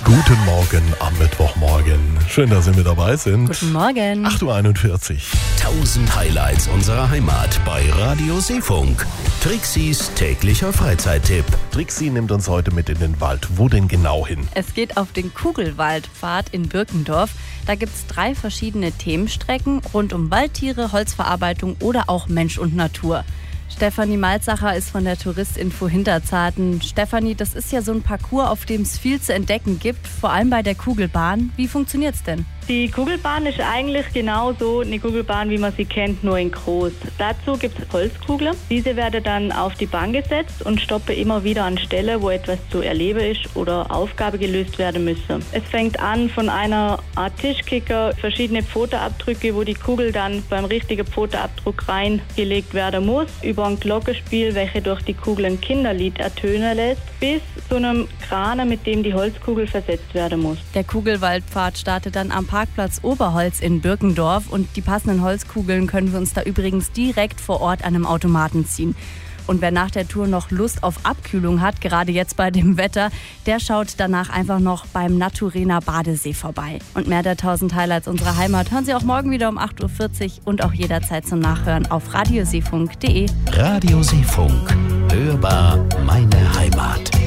Guten Morgen am Mittwochmorgen. Schön, dass Sie mit dabei sind. Guten Morgen. 8.41 Uhr. 1000 Highlights unserer Heimat bei Radio Seefunk. Trixis täglicher Freizeittipp. Trixi nimmt uns heute mit in den Wald. Wo denn genau hin? Es geht auf den Kugelwaldpfad in Birkendorf. Da gibt es 3 verschiedene Themenstrecken rund um Waldtiere, Holzverarbeitung oder auch Mensch und Natur. Stefanie Malzacher ist von der Touristinfo Hinterzarten. Stefanie, das ist ja so ein Parcours, auf dem es viel zu entdecken gibt, vor allem bei der Kugelbahn. Wie funktioniert's denn? Die Kugelbahn ist eigentlich genauso eine Kugelbahn, wie man sie kennt, nur in groß. Dazu gibt es Holzkugeln. Diese werden dann auf die Bahn gesetzt und stoppen immer wieder an Stellen, wo etwas zu erleben ist oder Aufgabe gelöst werden müsse. Es fängt an von einer Art Tischkicker, verschiedene Pfotenabdrücke, wo die Kugel dann beim richtigen Pfotenabdruck reingelegt werden muss, über ein Glockenspiel, welche durch die Kugel ein Kinderlied ertönen lässt, bis zu einem Kraner, mit dem die Holzkugel versetzt werden muss. Der Kugelwaldpfad startet dann am Parkplatz Oberholz in Birkendorf und die passenden Holzkugeln können wir uns da übrigens direkt vor Ort an einem Automaten ziehen. Und wer nach der Tour noch Lust auf Abkühlung hat, gerade jetzt bei dem Wetter, der schaut danach einfach noch beim Naturena Badesee vorbei. Und mehr der 1000 Highlights unserer Heimat hören Sie auch morgen wieder um 8.40 Uhr und auch jederzeit zum Nachhören auf radioseefunk.de. Radio Seefunk. Hörbar meine Heimat.